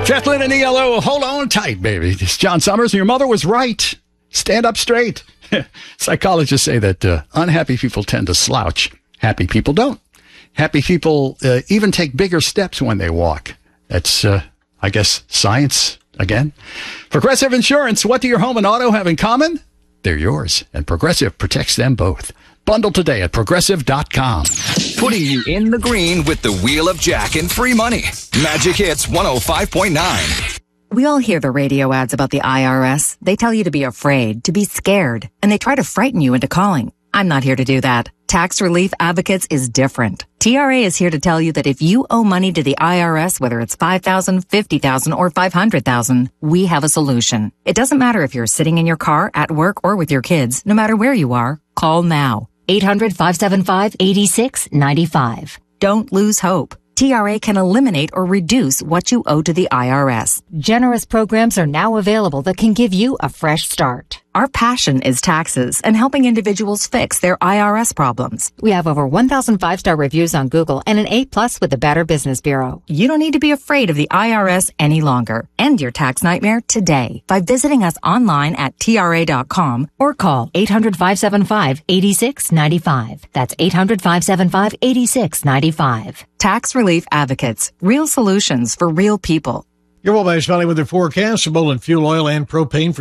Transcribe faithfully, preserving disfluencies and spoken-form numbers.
Jet Lynn and E L O, hold on tight, baby. It's John Summers, and your mother was right. Stand up straight. Psychologists say that uh, unhappy people tend to slouch. Happy people don't. Happy people uh, even take bigger steps when they walk. That's, uh, I guess, science again. Progressive Insurance, what do your home and auto have in common? They're yours, and Progressive protects them both. Bundle today at progressive dot com. Putting you in the green with the Wheel of Jack and free money. Magic Hits one oh five point nine. We all hear the radio ads about the I R S. They tell you to be afraid, to be scared, and they try to frighten you into calling. I'm not here to do that. Tax Relief Advocates is different. T R A is here to tell you that if you owe money to the I R S, whether it's five thousand dollars, fifty thousand dollars, or five hundred thousand dollars, we have a solution. It doesn't matter if you're sitting in your car, at work, or with your kids. No matter where you are, call now. eight hundred, five seven five, eight six nine five. Don't lose hope. T R A can eliminate or reduce what you owe to the I R S. Generous programs are now available that can give you a fresh start. Our passion is taxes and helping individuals fix their I R S problems. We have over one thousand five-star reviews on Google and an A plus with the Better Business Bureau. You don't need to be afraid of the I R S any longer. End your tax nightmare today by visiting us online at T R A dot com or call eight hundred, five seven five, eight six nine five. That's eight hundred, five seven five, eight six nine five. Tax Relief Advocates. Real solutions for real people. Your Wabash Valley weather forecast. Bolin fuel oil and propane for